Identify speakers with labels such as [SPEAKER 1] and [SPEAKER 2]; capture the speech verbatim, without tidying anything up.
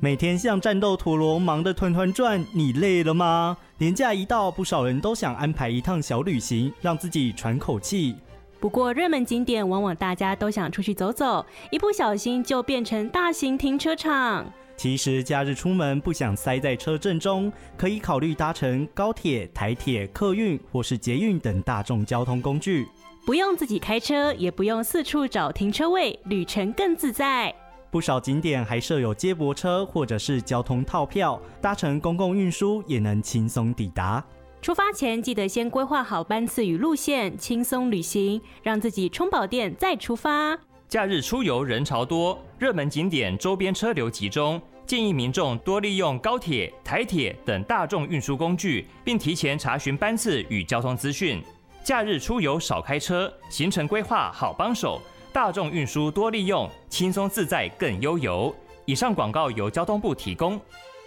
[SPEAKER 1] 每天像战斗陀螺忙得团团转，你累了吗？连假一到，不少人都想安排一趟小旅行，让自己喘口气。
[SPEAKER 2] 不过热门景点往往大家都想出去走走，一不小心就变成大型停车场。
[SPEAKER 1] 其实假日出门不想塞在车阵中，可以考虑搭乘高铁、台铁、客运或是捷运等大众交通工具。
[SPEAKER 2] 不用自己开车，也不用四处找停车位，旅程更自在。
[SPEAKER 1] 不少景点还设有接驳车或者是交通套票，搭乘公共运输也能轻松抵达。
[SPEAKER 2] 出发前记得先规划好班次与路线，轻松旅行，让自己充饱电再出发。
[SPEAKER 3] 假日出游人潮多，热门景点周边车流集中，建议民众多利用高铁、台铁等大众运输工具，并提前查询班次与交通资讯。假日出游少开车，行程规划好帮手，大众运输多利用，轻松自在更悠游。以上广告由交通部提供。